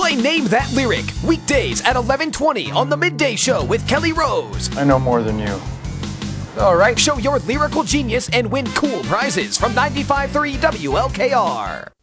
Play Name That Lyric, weekdays at 11:20 on The Midday Show with Kelly Rose. I know more than you. All right, show your lyrical genius and win cool prizes from 95.3 WLKR.